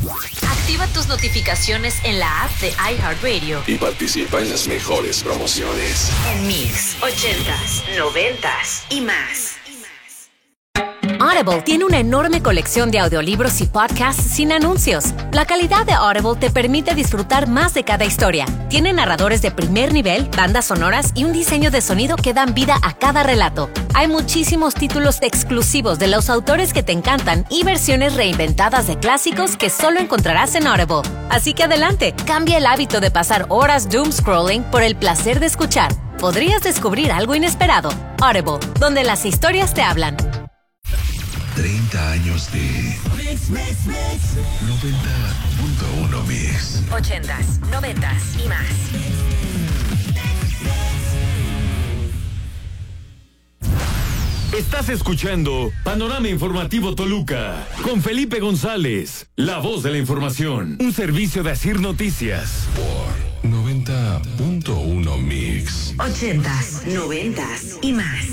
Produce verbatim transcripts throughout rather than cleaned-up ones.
Activa tus notificaciones en la app de iHeartRadio y participa en las mejores promociones. En Mix, ochentas, noventas y más. Audible tiene una enorme colección de audiolibros y podcasts sin anuncios. La calidad de Audible te permite disfrutar más de cada historia. Tiene narradores de primer nivel, bandas sonoras y un diseño de sonido que dan vida a cada relato. Hay muchísimos títulos exclusivos de los autores que te encantan y versiones reinventadas de clásicos que solo encontrarás en Audible. Así que adelante, cambia el hábito de pasar horas doom scrolling por el placer de escuchar. Podrías descubrir algo inesperado. Audible, donde las historias te hablan. treinta años de Mix, Mix, Mix. noventa punto uno Mix. ochentas, noventas y más. Estás escuchando Panorama Informativo Toluca con Felipe González, la voz de la información. Un servicio de Asir Noticias. Por noventa punto uno Mix. ochentas, noventas y más.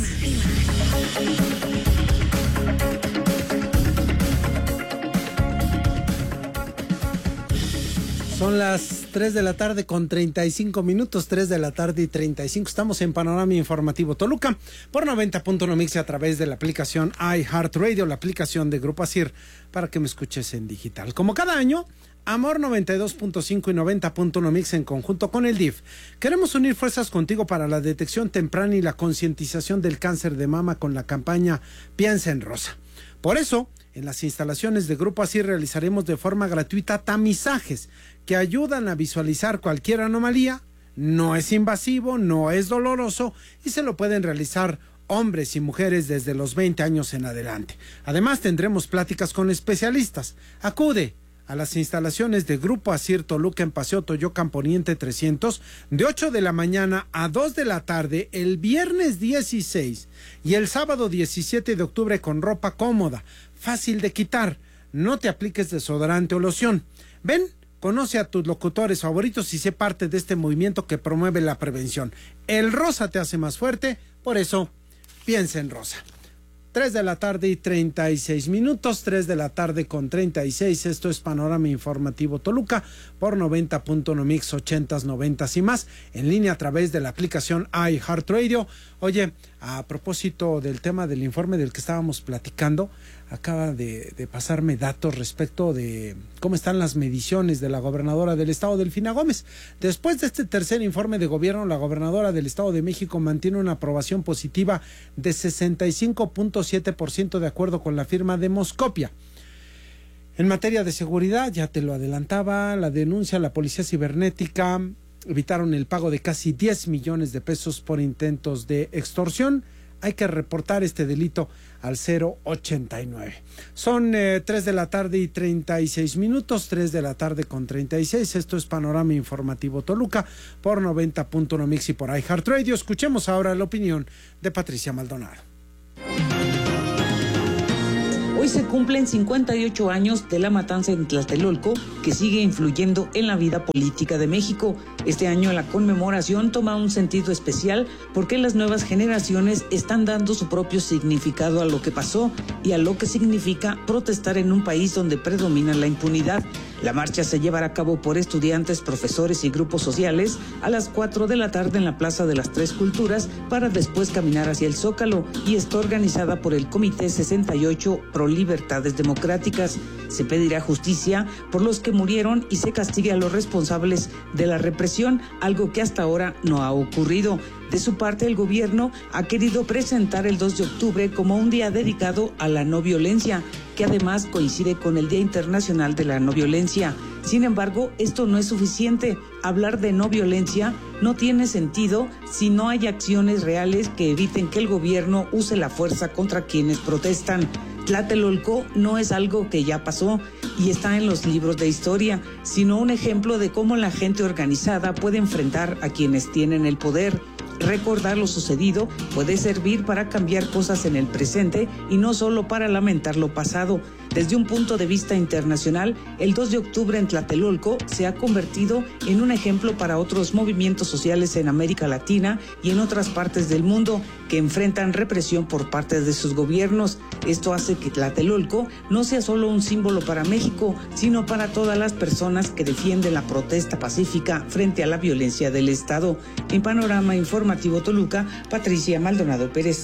Son las tres de la tarde con treinta y cinco minutos, tres de la tarde y treinta y cinco. Estamos en Panorama Informativo Toluca por noventa punto uno Mix a través de la aplicación iHeartRadio, la aplicación de Grupo Asir, para que me escuches en digital. Como cada año, Amor noventa y dos punto cinco y noventa punto uno Mix en conjunto con el D I F. Queremos unir fuerzas contigo para la detección temprana y la concientización del cáncer de mama con la campaña Piensa en Rosa. Por eso, en las instalaciones de Grupo Asir realizaremos de forma gratuita tamizajes que ayudan a visualizar cualquier anomalía. No es invasivo, no es doloroso y se lo pueden realizar hombres y mujeres desde los veinte años en adelante. Además tendremos pláticas con especialistas. Acude a las instalaciones de Grupo Asir Toluca en Paseo Toyocan Poniente trescientos de ocho de la mañana a dos de la tarde el viernes dieciséis y el sábado diecisiete de octubre con ropa cómoda, fácil de quitar. No te apliques desodorante o loción. Ven, conoce a tus locutores favoritos y sé parte de este movimiento que promueve la prevención. El rosa te hace más fuerte, por eso piensa en rosa. tres de la tarde y treinta y seis minutos, tres de la tarde con treinta y seis. Esto es Panorama Informativo Toluca por noventa punto uno Mix, ochentas, noventas y más, en línea a través de la aplicación iHeartRadio. Oye, a propósito del tema del informe del que estábamos platicando, acaba de, de pasarme datos respecto de cómo están las mediciones de la gobernadora del estado, Delfina Gómez. Después de este tercer informe de gobierno, la gobernadora del Estado de México mantiene una aprobación positiva de sesenta y cinco punto siete por ciento de acuerdo con la firma de Moscopia. En materia de seguridad, ya te lo adelantaba, la denuncia a la policía cibernética evitaron el pago de casi diez millones de pesos por intentos de extorsión. Hay que reportar este delito al cero ochenta y nueve. Son eh, tres de la tarde y treinta y seis minutos, tres de la tarde con treinta y seis. Esto es Panorama Informativo Toluca por noventa punto uno Mix y por iHeartRadio. Escuchemos ahora la opinión de Patricia Maldonado. Hoy se cumplen cincuenta y ocho años de la matanza en Tlatelolco, que sigue influyendo en la vida política de México. Este año la conmemoración toma un sentido especial porque las nuevas generaciones están dando su propio significado a lo que pasó y a lo que significa protestar en un país donde predomina la impunidad. La marcha se llevará a cabo por estudiantes, profesores y grupos sociales a las cuatro de la tarde en la Plaza de las Tres Culturas para después caminar hacia el Zócalo, y está organizada por el Comité sesenta y ocho Pro Libertades Democráticas. Se pedirá justicia por los que murieron y se castigue a los responsables de la represión, algo que hasta ahora no ha ocurrido. De su parte, el gobierno ha querido presentar el dos de octubre como un día dedicado a la no violencia, que además coincide con el Día Internacional de la No Violencia. Sin embargo, esto no es suficiente. Hablar de no violencia no tiene sentido si no hay acciones reales que eviten que el gobierno use la fuerza contra quienes protestan. Tlatelolco no es algo que ya pasó y está en los libros de historia, sino un ejemplo de cómo la gente organizada puede enfrentar a quienes tienen el poder. Recordar lo sucedido puede servir para cambiar cosas en el presente y no solo para lamentar lo pasado. Desde un punto de vista internacional, el dos de octubre en Tlatelolco se ha convertido en un ejemplo para otros movimientos sociales en América Latina y en otras partes del mundo que enfrentan represión por parte de sus gobiernos. Esto hace que Tlatelolco no sea solo un símbolo para México, sino para todas las personas que defienden la protesta pacífica frente a la violencia del Estado. En Panorama Informativo Toluca, Patricia Maldonado Pérez.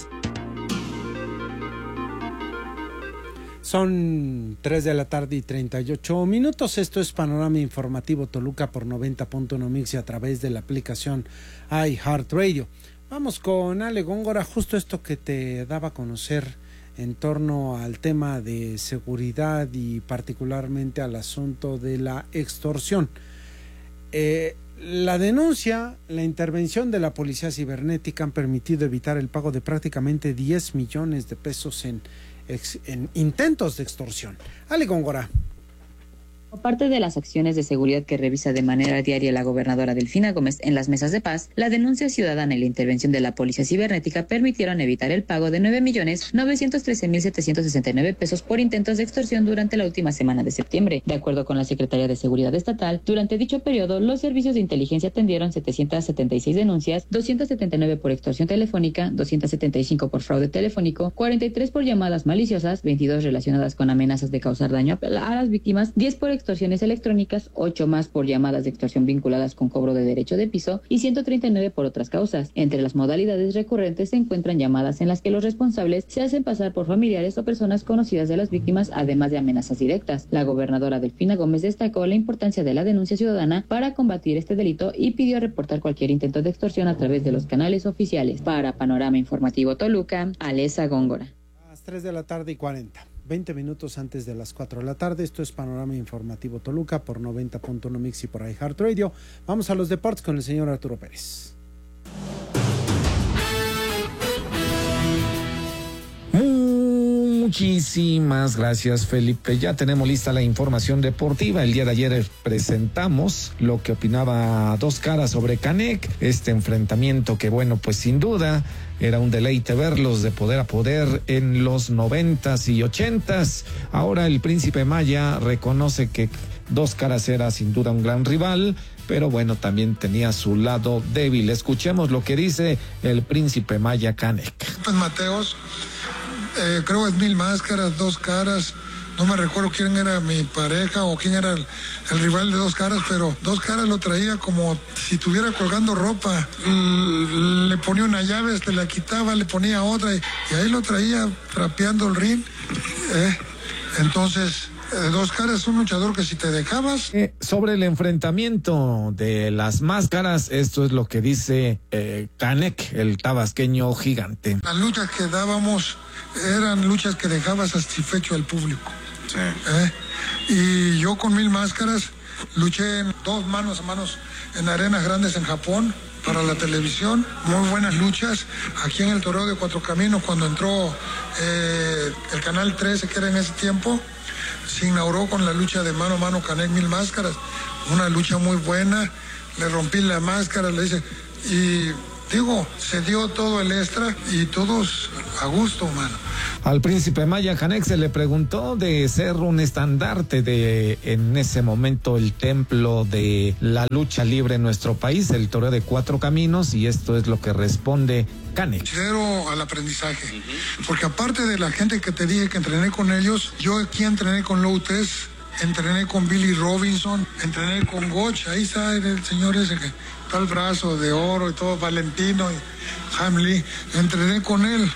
Son tres de la tarde y treinta y ocho minutos. Esto es Panorama Informativo Toluca por noventa punto uno Mix y a través de la aplicación iHeartRadio. Vamos con Ale Góngora, justo esto que te daba a conocer en torno al tema de seguridad y particularmente al asunto de la extorsión. Eh, la denuncia, la intervención de la policía cibernética han permitido evitar el pago de prácticamente diez millones de pesos en en intentos de extorsión. Ale Góngora. Como parte de las acciones de seguridad que revisa de manera diaria la gobernadora Delfina Gómez en las mesas de paz, la denuncia ciudadana y la intervención de la policía cibernética permitieron evitar el pago de nueve millones novecientos trece mil setecientos sesenta y nueve pesos por intentos de extorsión durante la última semana de septiembre. De acuerdo con la Secretaría de Seguridad Estatal, durante dicho periodo, los servicios de inteligencia atendieron setecientos setenta y seis denuncias, doscientos setenta y nueve por extorsión telefónica, doscientos setenta y cinco por fraude telefónico, cuarenta y tres por llamadas maliciosas, veintidós relacionadas con amenazas de causar daño a las víctimas, diez por extorsiones electrónicas, ocho más por llamadas de extorsión vinculadas con cobro de derecho de piso y ciento treinta y nueve por otras causas. Entre las modalidades recurrentes se encuentran llamadas en las que los responsables se hacen pasar por familiares o personas conocidas de las víctimas, además de amenazas directas. La gobernadora Delfina Gómez destacó la importancia de la denuncia ciudadana para combatir este delito y pidió reportar cualquier intento de extorsión a través de los canales oficiales. Para Panorama Informativo Toluca, Alesa Góngora. A las tres de la tarde y cuarenta. veinte minutos antes de las cuatro de la tarde. Esto es Panorama Informativo Toluca por noventa punto uno Mix y por iHeartRadio. Vamos a los deportes con el señor Arturo Pérez. Muchísimas gracias, Felipe. Ya tenemos lista la información deportiva. El día de ayer presentamos lo que opinaba Dos Caras sobre Canek, este enfrentamiento que, bueno, pues sin duda era un deleite verlos de poder a poder en los noventas y ochentas. Ahora el Príncipe Maya reconoce que Dos Caras era sin duda un gran rival, pero bueno, también tenía su lado débil. Escuchemos lo que dice el Príncipe Maya Canek. Pues Mateos, eh, creo que es Mil Máscaras, Dos Caras. No me recuerdo quién era mi pareja o quién era el, el rival de Dos Caras, pero Dos Caras lo traía como si estuviera colgando ropa. L- le ponía una llave, se la quitaba, le ponía otra y, y ahí lo traía trapeando el ring. Eh, entonces, eh, Dos Caras es un luchador que si te dejabas... Eh, sobre el enfrentamiento de las máscaras, esto es lo que dice eh, Canek, el tabasqueño gigante. Las luchas que dábamos eran luchas que dejaba satisfecho al público. Sí. ¿Eh? Y yo con Mil Máscaras luché en dos manos a manos en arenas grandes en Japón para la televisión. Muy buenas luchas. Aquí en el Toreo de Cuatro Caminos, cuando entró eh, el Canal trece, que era en ese tiempo, se inauguró con la lucha de mano a mano Canek Mil Máscaras. Una lucha muy buena. Le rompí la máscara, le hice... Y digo, se dio todo el extra y todos a gusto, mano. Al Príncipe Maya Canek se le preguntó de ser un estandarte de, en ese momento, el templo de la lucha libre en nuestro país, el Toreo de Cuatro Caminos, y esto es lo que responde Canek. Considero al aprendizaje, porque aparte de la gente que te dije que entrené con ellos, yo aquí entrené con Loutes, entrené con Billy Robinson, entrené con Gotch, ahí está el señor ese que está el brazo de oro y todo, Valentino y Hamley, entrené con él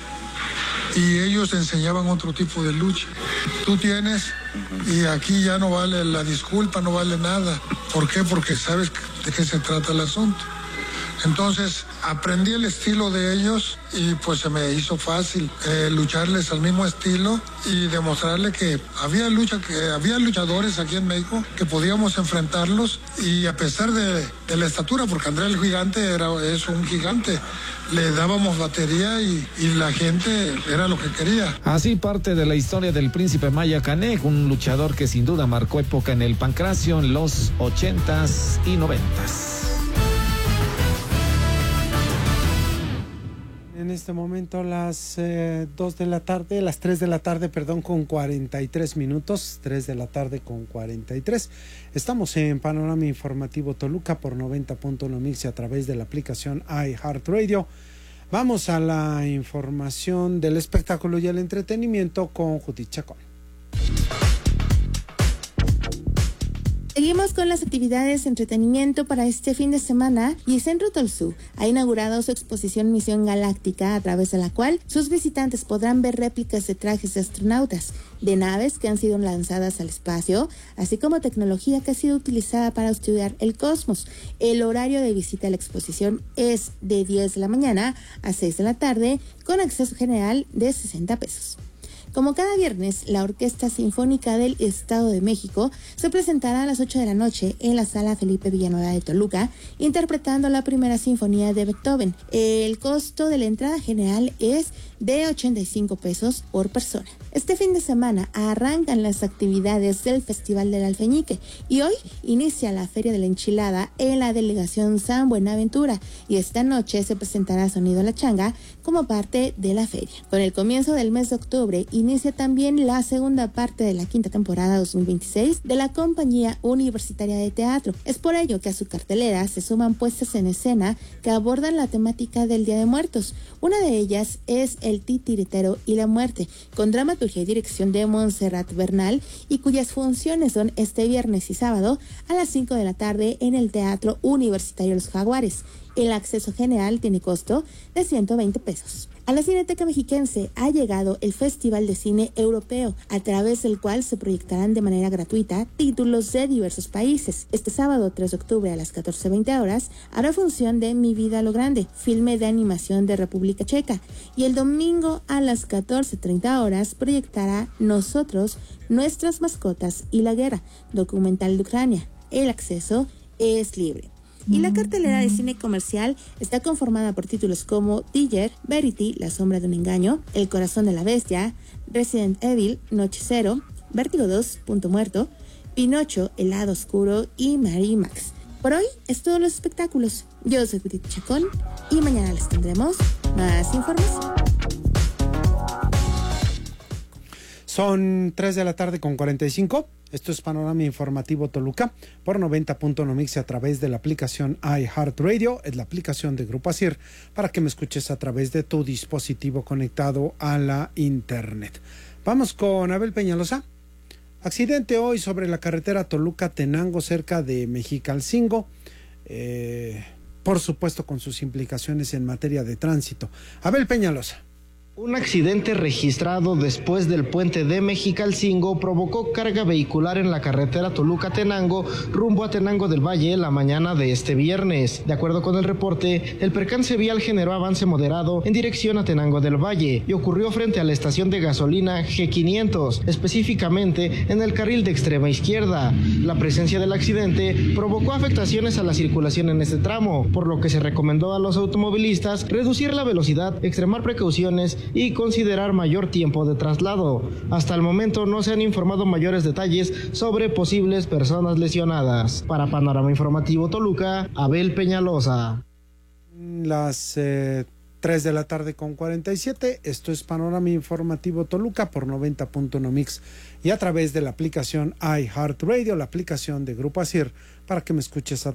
y ellos enseñaban otro tipo de lucha. Tú tienes, y aquí ya no vale la disculpa, no vale nada. ¿Por qué? Porque sabes de qué se trata el asunto. Entonces aprendí el estilo de ellos y pues se me hizo fácil eh, lucharles al mismo estilo y demostrarle que había lucha, que había luchadores aquí en México que podíamos enfrentarlos, y a pesar de, de la estatura, porque André el Gigante era, es un gigante, le dábamos batería y, y la gente era lo que quería. Así parte de la historia del Príncipe Maya Canek, un luchador que sin duda marcó época en el pancracio en los ochentas y noventas. En este momento las eh, dos de la tarde, las tres de la tarde, perdón, con cuarenta y tres minutos, tres de la tarde con cuarenta y tres. Estamos en Panorama Informativo Toluca por noventa punto uno Mix a través de la aplicación iHeartRadio. Vamos a la información del espectáculo y el entretenimiento con Judith Chacón. Seguimos con las actividades de entretenimiento para este fin de semana y Centro Tolsu ha inaugurado su exposición Misión Galáctica, a través de la cual sus visitantes podrán ver réplicas de trajes de astronautas, de naves que han sido lanzadas al espacio, así como tecnología que ha sido utilizada para estudiar el cosmos. El horario de visita a la exposición es de diez de la mañana a seis de la tarde, con acceso general de sesenta pesos. Como cada viernes, la Orquesta Sinfónica del Estado de México se presentará a las ocho de la noche en la Sala Felipe Villanueva de Toluca, interpretando la primera sinfonía de Beethoven. El costo de la entrada general es de ochenta y cinco pesos por persona. Este fin de semana arrancan las actividades del Festival del Alfeñique y hoy inicia la Feria de la Enchilada en la delegación San Buenaventura, y esta noche se presentará Sonido La Changa como parte de la feria. Con el comienzo del mes de octubre inicia también la segunda parte de la quinta temporada dos mil veintiséis de la Compañía Universitaria de Teatro. Es por ello que a su cartelera se suman puestas en escena que abordan la temática del Día de Muertos. Una de ellas es El Titiritero y la Muerte, con dramaturgia y dirección de Montserrat Bernal, y cuyas funciones son este viernes y sábado a las cinco de la tarde en el Teatro Universitario Los Jaguares. El acceso general tiene costo de ciento veinte pesos. A la Cineteca Mexiquense ha llegado el Festival de Cine Europeo, a través del cual se proyectarán de manera gratuita títulos de diversos países. Este sábado tres de octubre a las catorce veinte horas habrá función de Mi Vida a lo Grande, filme de animación de República Checa, y el domingo a las catorce treinta horas proyectará Nosotros, Nuestras Mascotas y la Guerra, documental de Ucrania. El acceso es libre. Y la cartelera de cine comercial está conformada por títulos como Digger, Verity, La Sombra de un Engaño, El Corazón de la Bestia, Resident Evil, Noche Cero, Vértigo dos, Punto Muerto, Pinocho, El Lado Oscuro y Mary Max. Por hoy es todos los espectáculos. Yo soy Judith Chacón y mañana les tendremos más información. Son tres de la tarde con cuarenta y cinco. Esto es Panorama Informativo Toluca por noventa punto uno Mix a través de la aplicación iHeartRadio. Es la aplicación de Grupo Asir para que me escuches a través de tu dispositivo conectado a la internet. Vamos con Abel Peñalosa. Accidente hoy sobre la carretera Toluca-Tenango, cerca de Mexicalcingo. Eh, por supuesto con sus implicaciones en materia de tránsito. Abel Peñalosa. Un accidente registrado después del puente de Mexicalcingo provocó carga vehicular en la carretera Toluca-Tenango rumbo a Tenango del Valle la mañana de este viernes. De acuerdo con el reporte, el percance vial generó avance moderado en dirección a Tenango del Valle y ocurrió frente a la estación de gasolina G quinientos, específicamente en el carril de extrema izquierda. La presencia del accidente provocó afectaciones a la circulación en este tramo, por lo que se recomendó a los automovilistas reducir la velocidad, extremar precauciones y considerar mayor tiempo de traslado. Hasta el momento no se han informado mayores detalles sobre posibles personas lesionadas. Para Panorama Informativo Toluca, Abel Peñalosa. Las eh, tres de la tarde con cuarenta y siete. Esto es Panorama Informativo Toluca por noventa punto uno Mix y a través de la aplicación iHeartRadio, la aplicación de Grupo Asir, para que me escuches a